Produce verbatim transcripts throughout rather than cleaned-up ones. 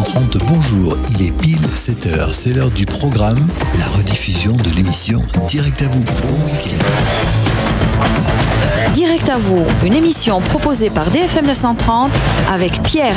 cent trente, bonjour, il est pile sept heures, c'est l'heure du programme, la rediffusion de l'émission Direct à vous. Bon week-end. Direct à vous, une émission proposée par D F M neuf cent trente avec Pierre.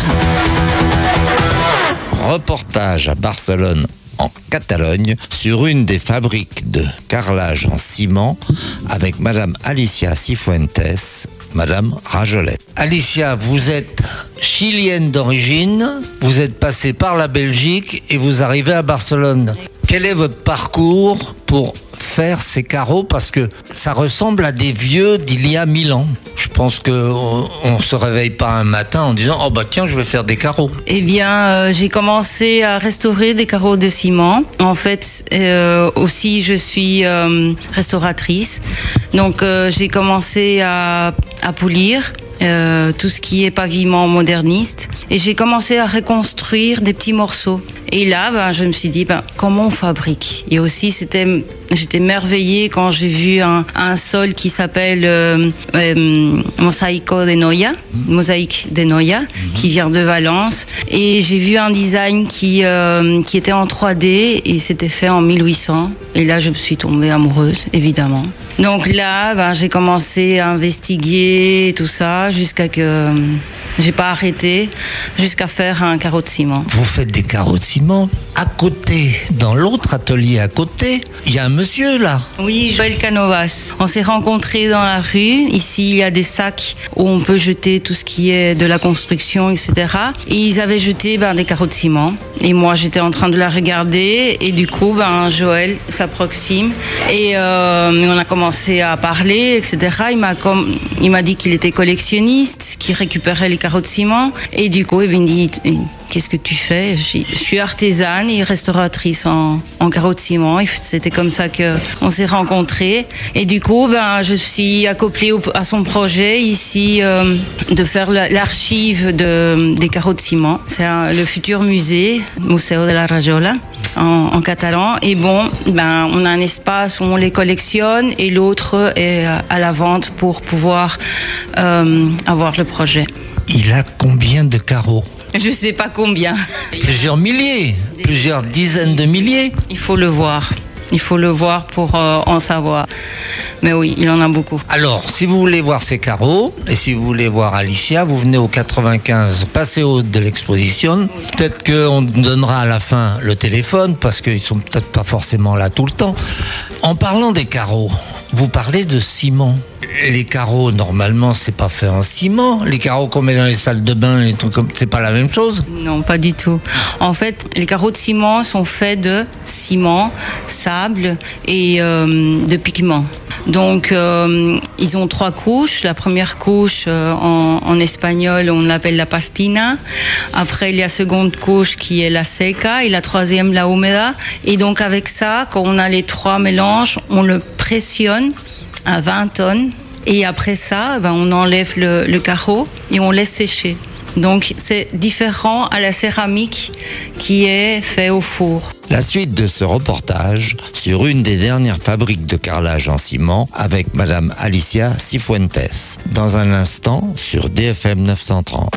Reportage à Barcelone, en Catalogne, sur une des fabriques de carrelage en ciment avec Madame Alicia Cifuentes, Madame Rajolet. Alicia, vous êtes chilienne d'origine, vous êtes passée par la Belgique et vous arrivez à Barcelone. Quel est votre parcours pour faire ces carreaux? Parce que ça ressemble à des vieux d'il y a mille ans. Je pense qu'on ne se réveille pas un matin en disant « Oh bah tiens, je vais faire des carreaux ». Eh bien, euh, j'ai commencé à restaurer des carreaux de ciment. En fait, euh, aussi, je suis euh, restauratrice. Donc, euh, j'ai commencé à, à polir euh, tout ce qui est paviment moderniste. Et j'ai commencé à reconstruire des petits morceaux. Et là, ben, je me suis dit, ben, comment on fabrique? Et aussi, c'était, j'étais merveillée quand j'ai vu un, un sol qui s'appelle euh, euh, Mosaico de Noia, Mosaïque de Noia, mm-hmm. qui vient de Valence. Et j'ai vu un design qui, euh, qui était en trois D et c'était fait en mille huit cents. Et là, je me suis tombée amoureuse, évidemment. Donc là, ben, j'ai commencé à investiguer tout ça jusqu'à que euh, j'ai pas arrêté, jusqu'à faire un carreau de ciment. Vous faites des carreaux de ciment. À côté, dans l'autre atelier à côté, il y a un monsieur là. Oui, Joël Canovas. On s'est rencontrés dans la rue. Ici, il y a des sacs où on peut jeter tout ce qui est de la construction, et cetera. Et ils avaient jeté ben, des carreaux de ciment. Et moi, j'étais en train de la regarder. Et du coup, ben, Joël s'approxime. Et euh, on a commencé à parler, et cetera. Il m'a, comme, il m'a dit qu'il était collectionniste, qu'il récupérait les carreaux de ciment. Et du coup, il m'a dit... Qu'est-ce que tu fais? Je suis artisane et restauratrice en, en carreaux de ciment. Et c'était comme ça qu'on s'est rencontrés. Et du coup, ben, je suis accouplée au, à son projet ici euh, de faire l'archive de, des carreaux de ciment. C'est un, le futur musée, Museo de la Rajola, en, en catalan. Et bon, ben, on a un espace où on les collectionne et l'autre est à la vente pour pouvoir euh, avoir le projet. Il a combien de carreaux? Je ne sais pas combien. Plusieurs milliers, plusieurs dizaines de milliers. Il faut le voir. Il faut le voir pour euh, en savoir. Mais oui, il en a beaucoup. Alors, si vous voulez voir ces carreaux, et si vous voulez voir Alicia, vous venez au quatre-vingt-quinze Paseo de l'Exposition. Oui. Peut-être qu'on donnera à la fin le téléphone, parce qu'ils sont peut-être pas forcément là tout le temps. En parlant des carreaux, vous parlez de ciment. Les carreaux, normalement, c'est pas fait en ciment. Les carreaux qu'on met dans les salles de bain, les trucs comme, c'est pas la même chose? Non, pas du tout. En fait, les carreaux de ciment sont faits de ciment, sable et euh, de pigments. Donc, euh, ils ont trois couches. La première couche, euh, en, en espagnol, on l'appelle la pastina. Après, il y a la seconde couche qui est la seca et la troisième, la húmeda. Et donc, avec ça, quand on a les trois mélanges, on le pressionne à vingt tonnes. Et après ça, ben, on enlève le, le carreau et on laisse sécher. Donc, c'est différent à la céramique qui est fait au four. La suite de ce reportage sur une des dernières fabriques de carrelage en ciment avec Madame Alicia Cifuentes. Dans un instant sur D F M neuf cent trente.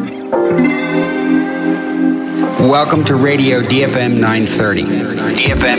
Welcome to Radio D F M nine thirty. D F M